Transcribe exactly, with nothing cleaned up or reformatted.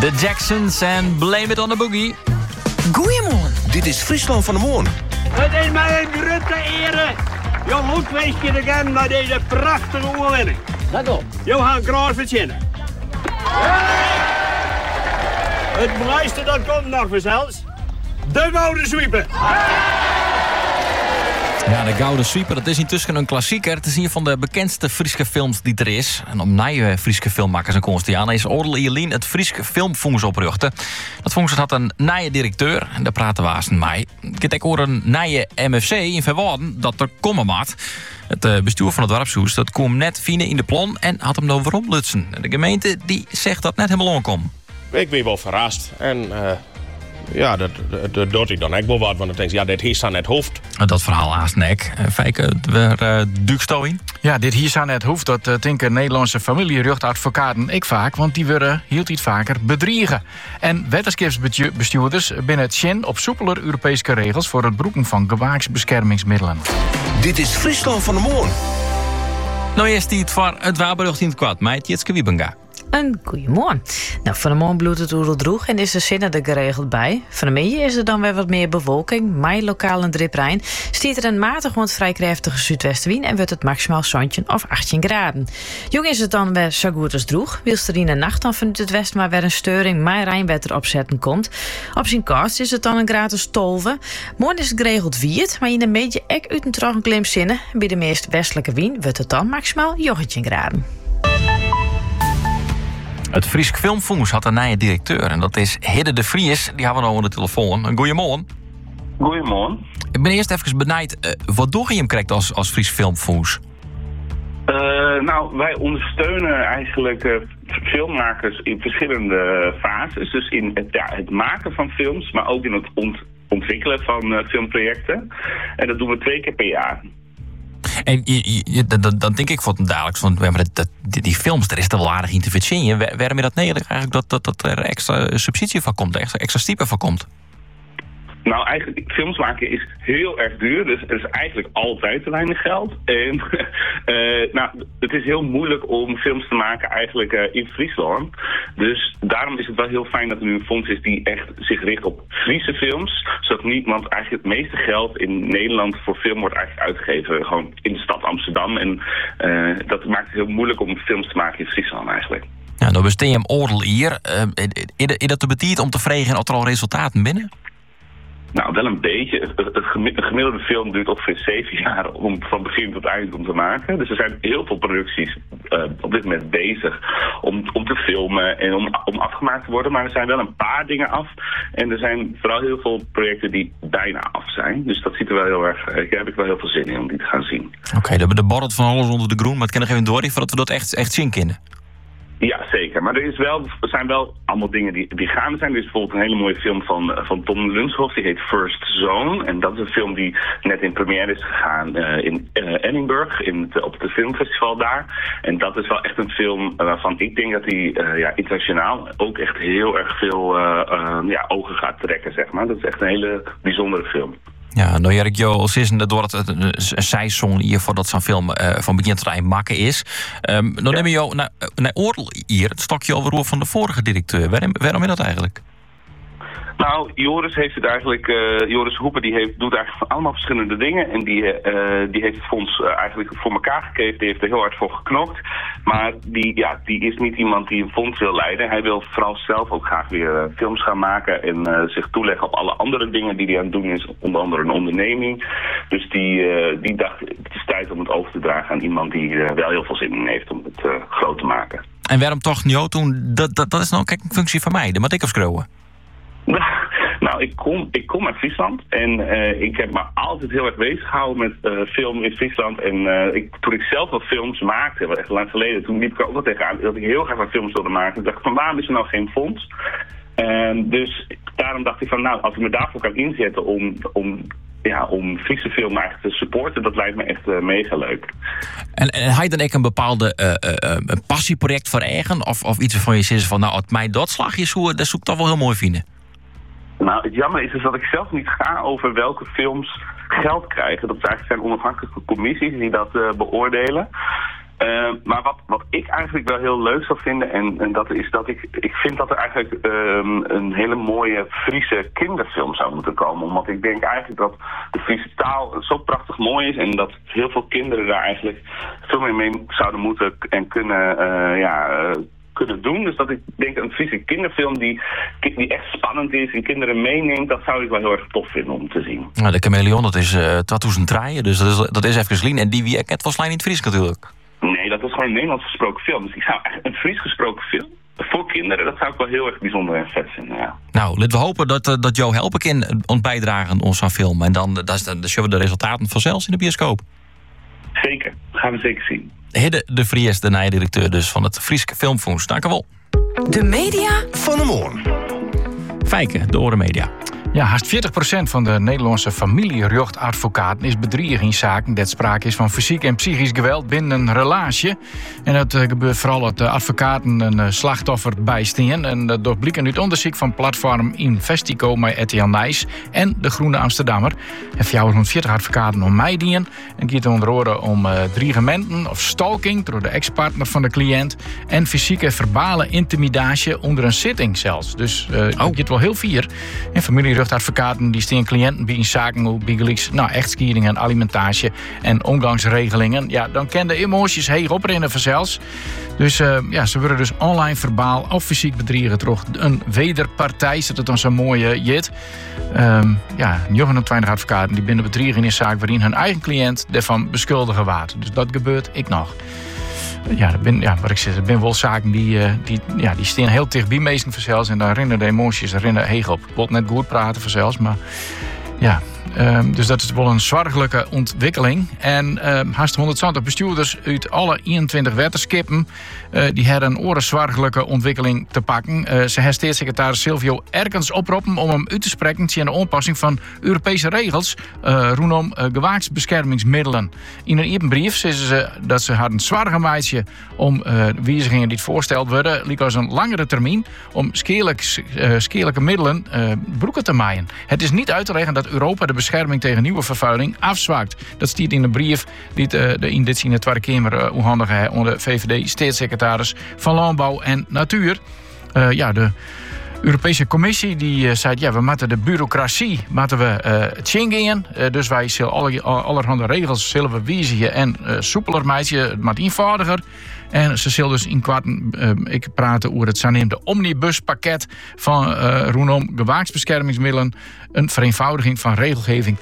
The Jacksons en Blame It on the Boogie. Goeiemorgen. Dit is Friesland van de Morgen. Het is mij een grote ere. Je moet wezen again naar deze prachtige overwinning. Let op. Johan Graaf verzinnen. Het mooiste dat komt nog vanzelfs. De Gouden Sweeper. Ja, de Gouden Sweeper, dat is intussen een klassieker. Het is een van de bekendste Frieske films die er is. En om nieuwe Frieske filmmakers en konstianen is Odel Ierlien het Frieske Filmfonds oprichten. Dat fonds had een nieuwe directeur en daar praten we aan mij. Ik heb ook een nieuwe M F C in Verwoorden dat er komen maat. Het bestuur van het dorpshuis dat kwam net vinden in de plan en had hem dan waarom lutsen. De gemeente die zegt dat net helemaal onkom. Ik ben wel verrast en uh, ja, dat, dat, dat doet ik dan ook wel wat. Want ik denk, ja, dit hier aan het hoofd. Dat verhaal haast nek. Fijke, weer uh, Duuksto in. Ja, dit hier aan het hoofd, dat uh, denken Nederlandse familierechtadvocaten ik vaak, want die worden heel iets vaker bedriegen. En wetenschapsbestuurders binnen het Sjen op soepeler Europese regels voor het broeken van gewaaksbeschermingsmiddelen. Dit is Friesland van de Morgen. Nou, eerst die het voor het waarberucht in het kwad, meid Jitske Wiebenga. Een goeiemorgen. Nou, van de morgen bloedt het oedel droeg en is de zinnen er geregeld bij. Van de middag is er dan weer wat meer bewolking. Mij lokaal een driprijn. Stiert er een matig, want vrij krachtige zuidwestenwind en wordt het maximaal zoontje of achttien graden. Jong is het dan weer zo goed als droeg. Wils er in de nacht dan vanuit het westen maar weer een steuring mij rijnwetter opzetten komt. Op zijn kast is het dan een gratis tolve. Morgen is het geregeld wierd, maar in de middag ek uit een trog een klim zinnen. Bij de meest westelijke wind wordt het dan maximaal jochentien graden. Het Friesk Filmfonds had een nieuwe directeur en dat is Hidde de Vries. Die hebben we nou aan de telefoon. Goeiemorgen. Goeiemorgen. Ik ben eerst even benijd. Uh, wat doe je hem krijgt als, als Fries Filmfonds? Uh, nou, wij ondersteunen eigenlijk uh, filmmakers in verschillende fases. Dus in het, ja, het maken van films, maar ook in het ont- ontwikkelen van uh, filmprojecten. En dat doen we twee keer per jaar. En je, je, dan, dan denk ik voor het dagelijks, want dat, dat, die films, daar is er wel aardig in te verzinnen. Waarom is dat nederig eigenlijk dat, dat, dat er extra subsidie van komt, extra, extra stiepen van komt? Nou, eigenlijk, films maken is heel erg duur. Dus er is eigenlijk altijd te weinig geld. En uh, nou, het is heel moeilijk om films te maken eigenlijk uh, in Friesland. Dus daarom is het wel heel fijn dat er nu een fonds is die echt zich richt op Friese films. Zodat niet, want eigenlijk het meeste geld in Nederland voor film wordt eigenlijk uitgegeven gewoon in de stad Amsterdam. En uh, dat maakt het heel moeilijk om films te maken in Friesland eigenlijk. Ja, nou besteed je hem oordeel hier. Uh, is dat te betiert om te vregen of er al resultaten binnen? Nou, wel een beetje. Een gemiddelde film duurt ongeveer zeven jaar om van begin tot eind om te maken. Dus er zijn heel veel producties uh, op dit moment bezig om, om te filmen en om, om afgemaakt te worden. Maar er zijn wel een paar dingen af. En er zijn vooral heel veel projecten die bijna af zijn. Dus dat ziet er wel heel erg... Daar heb ik wel heel veel zin in om die te gaan zien. Oké, okay, de, de borrelt van alles onder de groen. Maar het kan nog even door voordat we dat echt, echt zien kunnen. Ja, zeker. Maar er, is wel, er zijn wel allemaal dingen die, die gaande zijn. Er is bijvoorbeeld een hele mooie film van, van Tom Lunshoff. Die heet First Zone. En dat is een film die net in première is gegaan uh, in uh, Edinburgh. In het, op het filmfestival daar. En dat is wel echt een film waarvan ik denk dat die uh, ja, internationaal ook echt heel erg veel uh, uh, ja, ogen gaat trekken, zeg maar. Dat is echt een hele bijzondere film. Ja, nou Erik Jo, als is door het een seizoen hier voordat zo'n film uh, van begin tot eind maken is. Um, dan ja. neem je jou naar, naar oordeel hier, het stokje overroer van de vorige directeur. Waarom, waarom is dat eigenlijk? Nou, Joris heeft het eigenlijk, uh, Joris Hoeper die heeft, doet eigenlijk van allemaal verschillende dingen. En die, uh, die heeft het fonds uh, eigenlijk voor elkaar gekregen. Die heeft er heel hard voor geknokt. Maar die, ja, die is niet iemand die een fonds wil leiden. Hij wil vooral zelf ook graag weer uh, films gaan maken. En uh, zich toeleggen op alle andere dingen die hij aan het doen is. Onder andere een onderneming. Dus die, uh, die dacht, het is tijd om het over te dragen aan iemand die uh, wel heel veel zin in heeft om het uh, groot te maken. En waarom toch niet toen? Dat, dat, dat is nou kijk, een functie van mij. De moet ik afschreeuwen. Nou, ik kom, ik kom uit Friesland en uh, ik heb me altijd heel erg bezig gehouden met uh, film in Friesland. En uh, ik, toen ik zelf wel films maakte, echt lang geleden, toen liep ik ook wel tegenaan dat ik heel graag wat films wilde maken. Ik dacht van waarom is er nou geen fonds? Uh, dus daarom dacht ik van nou, als ik me daarvoor kan inzetten om, om, ja, om Friese film eigenlijk te supporten, dat lijkt me echt uh, mega leuk. En, en had je dan ook een bepaalde uh, uh, een passieproject voor eigen? Of, of iets waarvan je zegt van nou, als mij dat slag is, hoe, dat zoek ik toch wel heel mooi vinden. Nou, het jammer is dus dat ik zelf niet ga over welke films geld krijgen. Dat eigenlijk zijn onafhankelijke commissies die dat uh, beoordelen. Uh, maar wat, wat ik eigenlijk wel heel leuk zou vinden, en, en dat is dat ik, ik vind dat er eigenlijk um, een hele mooie Friese kinderfilm zou moeten komen. Omdat ik denk eigenlijk dat de Friese taal zo prachtig mooi is en dat heel veel kinderen daar eigenlijk veel meer mee zouden moeten en kunnen, uh, ja... Uh, kunnen doen. Dus dat ik denk een Friese kinderfilm die, die echt spannend is en kinderen meeneemt, dat zou ik wel heel erg tof vinden om te zien. Nou, de Chameleon, dat is uh, twaalfduizend draaien, dus dat is, dat is even Lien. En die wie ik het was in het Fries natuurlijk. Nee, dat is gewoon een Nederlands gesproken film. Dus ik zou echt een Fries gesproken film voor kinderen, dat zou ik wel heel erg bijzonder en vet vinden, ja. Nou, laten we hopen dat, uh, dat Jo helpen kan ons bijdragen aan onze film. En dan, dan, dan zien we de resultaten vanzelfs in de bioscoop. Zeker, dat gaan we zeker zien. Hidde de Vries, de nieuwe directeur dus van het Frieske Filmfonds. Dank u wel. De media van de morgen. Fijke, de Oren Media. Ja, haast veertig procent van de Nederlandse familierechtadvocaten is bedriegen in zaken dat sprake is van fysiek en psychisch geweld binnen een relatie. En dat uh, gebeurt vooral dat de advocaten een uh, slachtoffer bijstaan. En dat uh, blijkt uit onderzoek van platform Investico met R T L Nijs en de Groene Amsterdammer. En vierhonderdveertig advocaten om mij dienen. En het gaat onder andere om uh, dreigementen of stalking door de ex-partner van de cliënt. En fysieke verbale intimidatie onder een zitting zelfs. Dus uh, oh. het gaat wel heel vier. En familie advocaten die staan cliënten bij zaken hoe bijgelijks nou echtscheidingen, alimentatie en omgangsregelingen. Ja, dan kan de emoties heeg oprennen vanzelfs. Dus uh, ja, ze worden dus online, verbaal of fysiek bedriegen door een wederpartij. Zit het dan zo'n mooie jit. Um, ja, negenentwintig advocaten die binnen bedriegen in een zaak waarin hun eigen cliënt ervan beschuldigen waard. Dus dat gebeurt ik nog. Ja, dat ben, ja, wat ik zeg, er zijn wel zaken die, uh, die, ja, die staan heel dicht bij meesten vanzelfs. En daar rennen de emoties rennen heeg op. Ik wil net goed praten vanzelfs, maar ja. Um, dus dat is wel een zorgelijke ontwikkeling. En um, haast honderdtwintig bestuurders uit alle eenentwintig wetterskippen uh, die hebben een oorenzorgelijke ontwikkeling te pakken. Uh, ze heeft staatssecretaris Silvio Erkens oproepen om hem uit te spreken tegen de aanpassing van Europese regels uh, rondom uh, gewaaksbeschermingsmiddelen. In een eerste brief zeggen ze dat ze hadden zwaar meisje om uh, wijzigingen die het voorsteld worden, liep als een langere termijn om scherlijke uh, scherlijke middelen uh, broeken te maaien. Het is niet uit te leggen dat Europa de bescherming tegen nieuwe vervuiling afzwakt. Dat staat in de brief die de, de in dit in de Tweede Kamer uh, onhandig onder V V D-staatssecretaris van Landbouw en Natuur. Uh, ja, de Europese Commissie die uh, zei, ja, we moeten de bureaucratie moeten we uh, chingen. Uh, dus wij zullen alle, allerhande regels zullen we wijzigen en uh, soepeler maken, het moet eenvoudiger. En ze zullen dus in kwarten, uh, ik praten over het zogenaamde omnibuspakket van uh, rondom gewaaksbeschermingsmiddelen, een vereenvoudiging van regelgeving